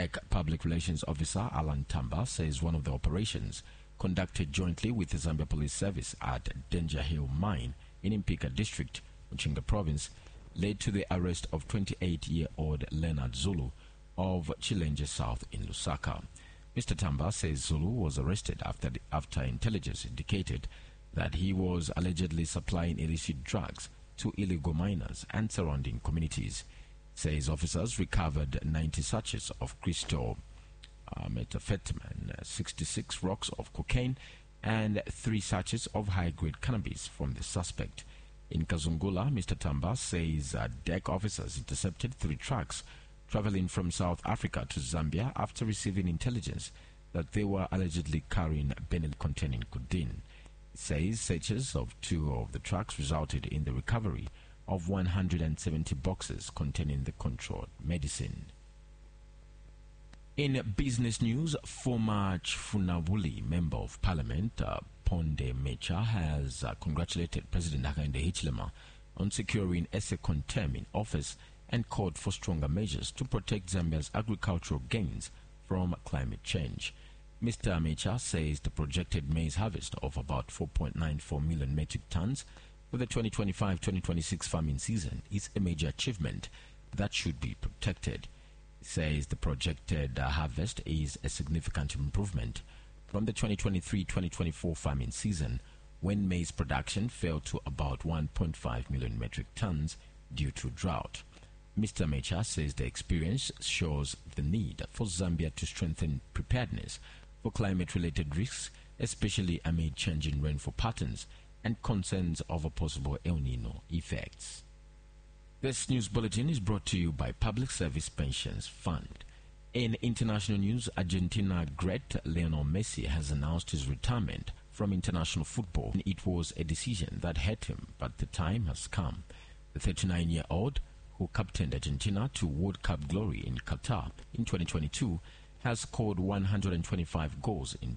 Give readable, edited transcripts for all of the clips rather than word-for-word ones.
DEC Public Relations Officer Alan Tamba says one of the operations conducted jointly with the Zambia Police Service at Danger Hill Mine in Impika District, Mchinga Province, led to the arrest of 28-year-old Leonard Zulu of Chilenje South in Lusaka. Mr. Tamba says Zulu was arrested after intelligence indicated that he was allegedly supplying illicit drugs to illegal miners and surrounding communities. Says officers recovered 90 sachets of crystal methamphetamine, 66 rocks of cocaine, and 3 sachets of high-grade cannabis from the suspect. In Kazungula, Mr. Tamba says DEC officers intercepted 3 trucks traveling from South Africa to Zambia after receiving intelligence that they were allegedly carrying benylin containing codeine. It says searches of 2 of the trucks resulted in the recovery of 170 boxes containing the controlled medicine. In business news, former Chifunabuli Member of Parliament Ponde Mecha has congratulated President Hakainde Hichilema on securing a second term in office and called for stronger measures to protect Zambia's agricultural gains from climate change. Mr. Mecha says the projected maize harvest of about 4.94 million metric tons for the 2025-2026 farming season is a major achievement that should be protected. He says the projected harvest is a significant improvement from the 2023-2024 farming season, when maize production fell to about 1.5 million metric tons due to drought. Mr. Mecha says the experience shows the need for Zambia to strengthen preparedness for climate-related risks, especially amid changing rainfall patterns and concerns over possible El Nino effects. This news bulletin is brought to you by Public Service Pensions Fund. In international news, Argentina great Lionel Messi has announced his retirement from international football. It was a decision that hurt him, but the time has come. The 39-year-old, who captained Argentina to World Cup glory in Qatar in 2022, has scored 125 goals in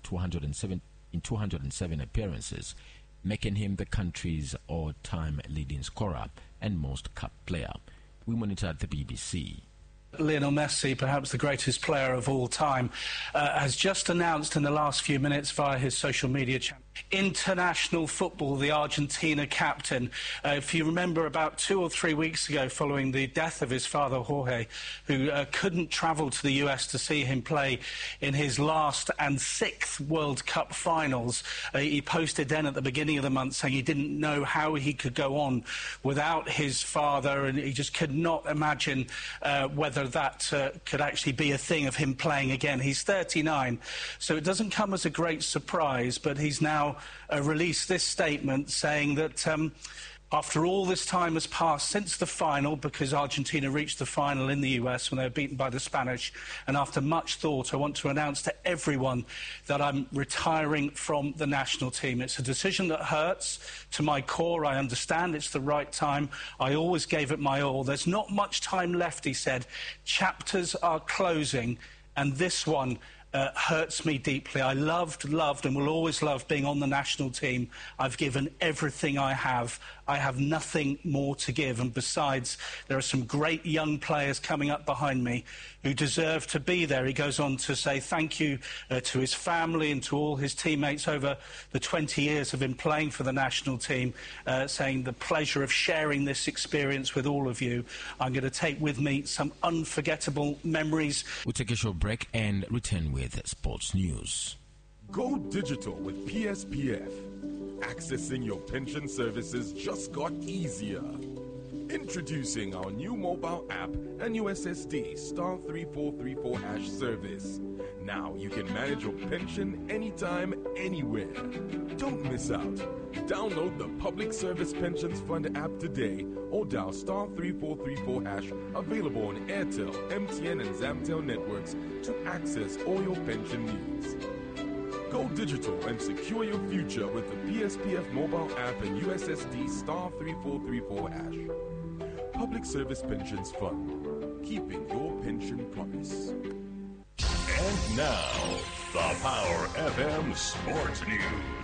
207 appearances, making him the country's all-time leading scorer and most capped player. We monitor at the BBC. Lionel Messi, perhaps the greatest player of all time, has just announced in the last few minutes via his social media channel, international football, the Argentina captain. If you remember, about 2 or 3 weeks ago, following the death of his father, Jorge, who couldn't travel to the US to see him play in his last and 6th World Cup finals, he posted then at the beginning of the month saying he didn't know how he could go on without his father, and he just could not imagine whether that could actually be a thing of him playing again. He's 39, so it doesn't come as a great surprise, but he's now released this statement saying that after all this time has passed since the final, because Argentina reached the final in the US when they were beaten by the Spanish, and after much thought, I want to announce to everyone that I'm retiring from the national team. It's a decision that hurts to my core. I understand it's the right time. I always gave it my all. There's not much time left, he said. Chapters are closing, and this one hurts me deeply. I loved and will always love being on the national team. I've given everything I have. I have nothing more to give, and besides, there are some great young players coming up behind me who deserve to be there. He goes on to say thank you to his family and to all his teammates over the 20 years of him playing for the national team, saying the pleasure of sharing this experience with all of you. I'm going to take with me some unforgettable memories. We'll take a short break and return with sports news. Go digital with PSPF. Accessing your pension services just got easier. Introducing our new mobile app and USSD *3434# service. Now you can manage your pension anytime, anywhere. Don't miss out. Download the Public Service Pensions Fund app today or dial *3434#, available on Airtel, MTN and Zamtel networks to access all your pension needs. Go digital and secure your future with the PSPF mobile app and USSD *3434#. Public Service Pensions Fund, keeping your pension promise. And now, the Power FM Sports News.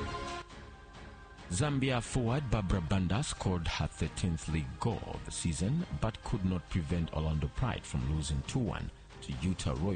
Zambia forward Barbara Banda scored her 13th league goal of the season, but could not prevent Orlando Pride from losing 2-1 to Utah Royals.